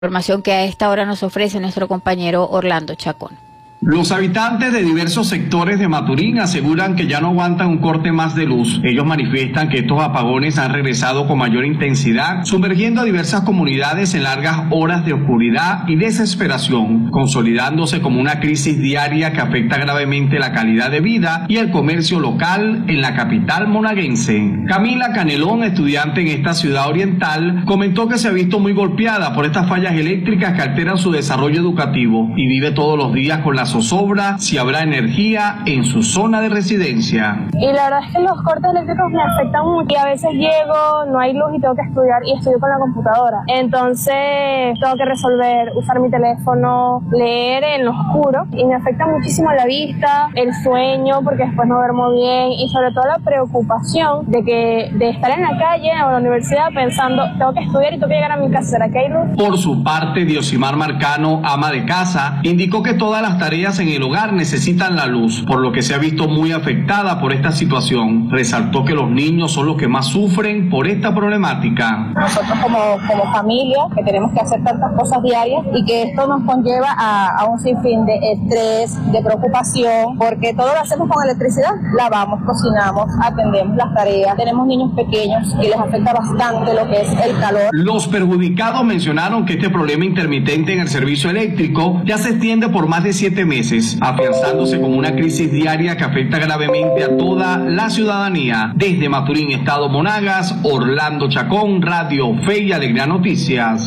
Información que a esta hora nos ofrece nuestro compañero Orlando Chacón. Los habitantes de diversos sectores de Maturín aseguran que ya no aguantan un corte más de luz. Ellos manifiestan que estos apagones han regresado con mayor intensidad, sumergiendo a diversas comunidades en largas horas de oscuridad y desesperación, consolidándose como una crisis diaria que afecta gravemente la calidad de vida y el comercio local en la capital monaguense. Camila Canelón, estudiante en esta ciudad oriental, comentó que se ha visto muy golpeada por estas fallas eléctricas que alteran su desarrollo educativo y vive todos los días con la zozobra si habrá energía en su zona de residencia. Y la verdad es que los cortes eléctricos me afectan mucho y a veces llego, no hay luz y tengo que estudiar y estudio con la computadora. Entonces tengo que resolver, usar mi teléfono, leer en lo oscuro y me afecta muchísimo la vista, el sueño porque después no duermo bien y sobre todo la preocupación de estar en la calle o en la universidad pensando tengo que estudiar y tengo que llegar a mi casa, ¿será que hay luz? Por su parte, Diosimar Marcano, ama de casa, indicó que todas las tareas en el hogar necesitan la luz, por lo que se ha visto muy afectada por esta situación. Resaltó que los niños son los que más sufren por esta problemática. Nosotros como familia, que tenemos que hacer tantas cosas diarias y que esto nos conlleva a un sinfín de estrés, de preocupación, porque todo lo hacemos con electricidad, lavamos, cocinamos, atendemos las tareas, tenemos niños pequeños y les afecta bastante lo que es el calor. Los perjudicados mencionaron que este problema intermitente en el servicio eléctrico ya se extiende por más de 7 meses, afianzándose como una crisis diaria que afecta gravemente a toda la ciudadanía. Desde Maturín, Estado Monagas, Orlando Chacón, Radio Fe y Alegría Noticias.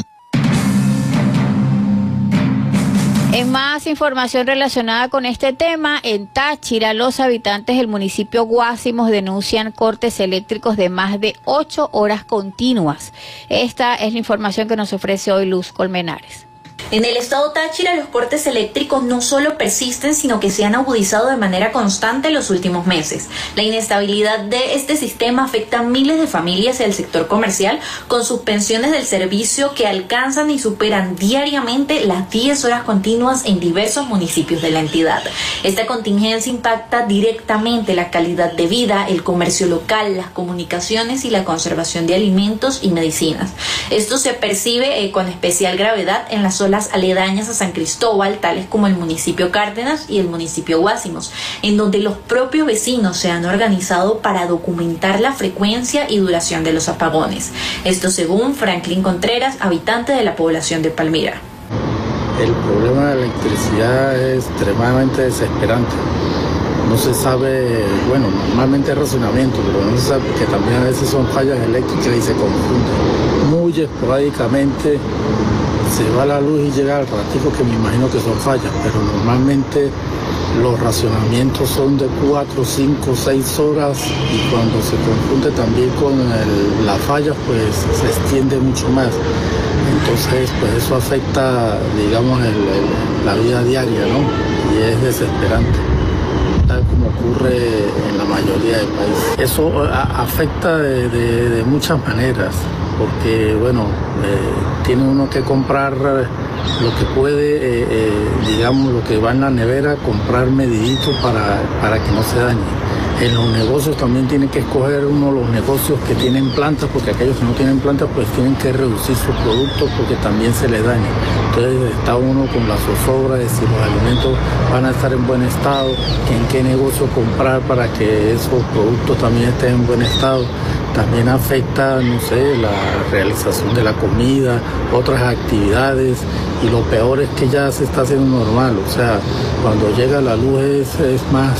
En más información relacionada con este tema, en Táchira, los habitantes del municipio Guásimos denuncian cortes eléctricos de más de 8 horas continuas. Esta es la información que nos ofrece hoy Luz Colmenares. En el estado Táchira, los cortes eléctricos no solo persisten, sino que se han agudizado de manera constante en los últimos meses. La inestabilidad de este sistema afecta a miles de familias y al sector comercial, con suspensiones del servicio que alcanzan y superan diariamente las 10 horas continuas en diversos municipios de la entidad. Esta contingencia impacta directamente la calidad de vida, el comercio local, las comunicaciones y la conservación de alimentos y medicinas. Esto se percibe con especial gravedad en las zonas aledañas a San Cristóbal, tales como el municipio Cárdenas y el municipio Guásimos, en donde los propios vecinos se han organizado para documentar la frecuencia y duración de los apagones. Esto según Franklin Contreras, habitante de la población de Palmira. El problema de la electricidad es extremadamente desesperante. No se sabe, bueno, normalmente es razonamiento, pero no se sabe que también a veces son fallas eléctricas y se confunden. Muy esporádicamente se va la luz y llega al ratico que me imagino que son fallas, pero normalmente los racionamientos son de 4, 5, 6 horas y cuando se confunde también con las fallas pues se extiende mucho más. Entonces pues eso afecta, digamos, la vida diaria, ¿no? Y es desesperante, tal como ocurre en la mayoría del país. Eso afecta de muchas maneras, porque bueno, tiene uno que comprar lo que puede, digamos, lo que va en la nevera, comprar medidito para que no se dañe. En los negocios también tiene que escoger uno los negocios que tienen plantas, porque aquellos que no tienen plantas pues tienen que reducir sus productos porque también se les daña. Entonces está uno con la zozobra de si los alimentos van a estar en buen estado, en qué negocio comprar para que esos productos también estén en buen estado. También afecta, no sé, la realización de la comida, otras actividades, y lo peor es que ya se está haciendo normal. O sea, cuando llega la luz es más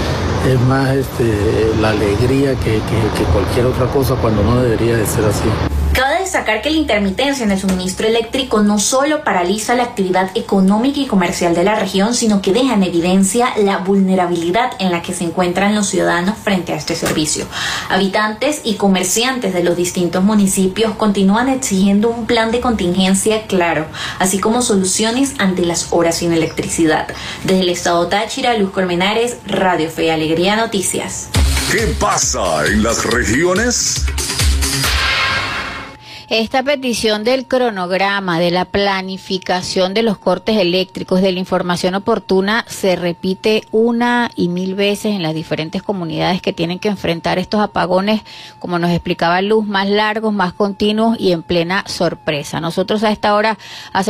la alegría que cualquier otra cosa, cuando no debería de ser así. Cabe destacar que la intermitencia en el suministro eléctrico no solo paraliza la actividad económica y comercial de la región, sino que deja en evidencia la vulnerabilidad en la que se encuentran los ciudadanos frente a este servicio. Habitantes y comerciantes de los distintos municipios continúan exigiendo un plan de contingencia claro, así como soluciones ante las horas sin electricidad. Desde el estado Táchira, Luz Colmenares, Radio Fe y Alegría Noticias. ¿Qué pasa en las regiones? Esta petición del cronograma, de la planificación de los cortes eléctricos, de la información oportuna, se repite una y mil veces en las diferentes comunidades que tienen que enfrentar estos apagones, como nos explicaba Luz, más largos, más continuos y en plena sorpresa. Nosotros a esta hora hacemos